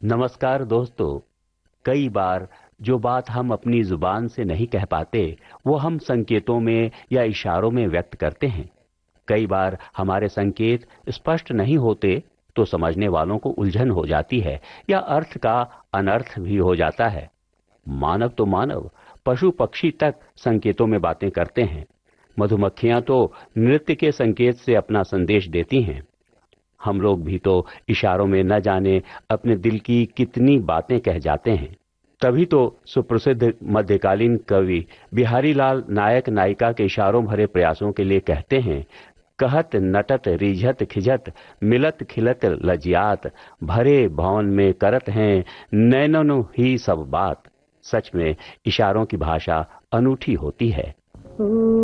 नमस्कार दोस्तों। कई बार जो बात हम अपनी जुबान से नहीं कह पाते वो हम संकेतों में या इशारों में व्यक्त करते हैं। कई बार हमारे संकेत स्पष्ट नहीं होते तो समझने वालों को उलझन हो जाती है या अर्थ का अनर्थ भी हो जाता है। मानव तो मानव, पशु पक्षी तक संकेतों में बातें करते हैं। मधुमक्खियां तो नृत्य के संकेत से अपना संदेश देती हैं। हम लोग भी तो इशारों में न जाने अपने दिल की कितनी बातें कह जाते हैं। तभी तो सुप्रसिद्ध मध्यकालीन कवि बिहारी लाल नायक नायिका के इशारों भरे प्रयासों के लिए कहते हैं, कहत नटत रिझत खिझत मिलत खिलत लजियात भरे भवन में करत हैं नैननु ही सब बात। सच में इशारों की भाषा अनूठी होती है।